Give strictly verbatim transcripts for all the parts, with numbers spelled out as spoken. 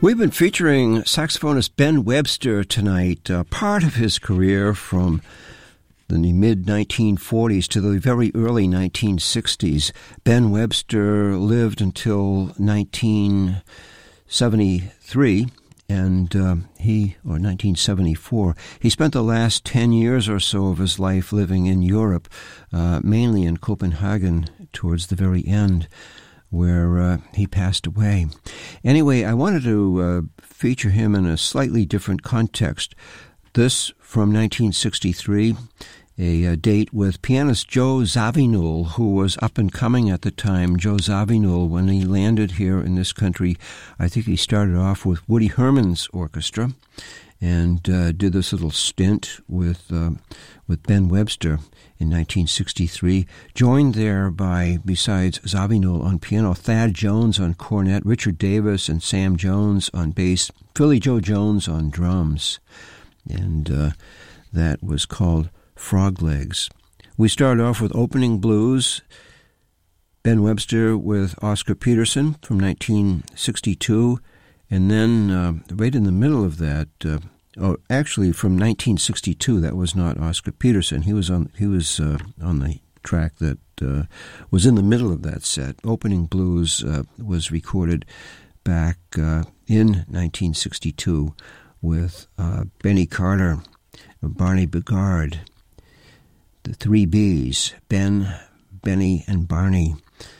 We've been featuring saxophonist Ben Webster tonight, uh, part of his career from the mid nineteen forties to the very early nineteen sixties. Ben Webster lived until nineteen seventy-three, and uh, he, or nineteen seventy-four, he spent the last ten years or so of his life living in Europe, uh, mainly in Copenhagen towards the very end, where uh, he passed away. Anyway, I wanted to uh, feature him in a slightly different context. This from nineteen sixty-three, a, a date with pianist Joe Zawinul, who was up and coming at the time. Joe Zawinul, when he landed here in this country, I think he started off with Woody Herman's orchestra and uh, did this little stint with uh, with Ben Webster in nineteen sixty-three, joined there by, besides Zawinul on piano, Thad Jones on cornet, Richard Davis and Sam Jones on bass, Philly Joe Jones on drums, and uh, that was called Frog Legs. We started off with Opening Blues, Ben Webster with Oscar Peterson from nineteen sixty-two, and then uh, right in the middle of that, uh, oh, actually from nineteen sixty-two, that was not Oscar Peterson. He was on he was uh, on the track that uh, was in the middle of that set. Opening Blues uh, was recorded back uh, in nineteen sixty-two with uh, Benny Carter, Barney Bigard, the three Bs, Ben, Benny, and Barney.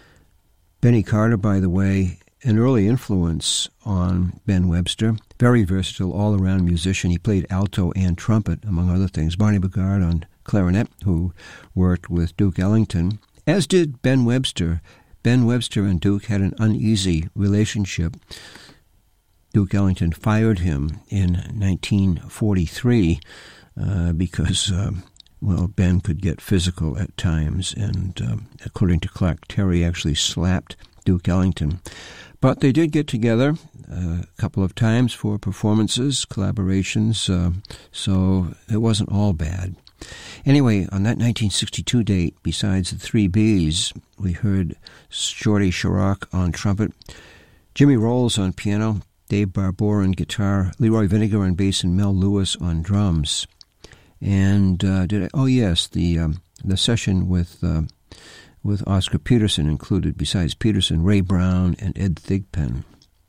Benny Carter, by the way, an early influence on Ben Webster, very versatile, all-around musician. He played alto and trumpet, among other things. Barney Bigard on clarinet, who worked with Duke Ellington, as did Ben Webster. Ben Webster and Duke had an uneasy relationship. Duke Ellington fired him in nineteen forty-three uh, because, uh, well, Ben could get physical at times, and um, according to Clark Terry, actually slapped Duke Ellington. But they did get together uh, a couple of times for performances, collaborations, uh, so it wasn't all bad. Anyway, on that nineteen sixty-two date, besides the three Bs, we heard Shorty Sharrock on trumpet, Jimmy Rolls on piano, Dave Barbour on guitar, Leroy Vinegar on bass, and Mel Lewis on drums. And uh, did I, oh yes, the um, the session with uh, with Oscar Peterson included, besides Peterson, Ray Brown and Ed Thigpen.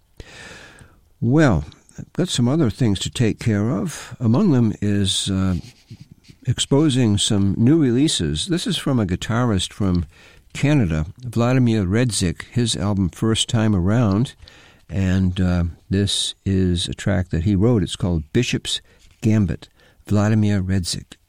Well, I've got some other things to take care of. Among them is uh, exposing some new releases. This is from a guitarist from Canada, Vladimir Redzik, his album First Time Around, and uh, this is a track that he wrote. It's called Bishop's Gambit, Vladimir Redzik.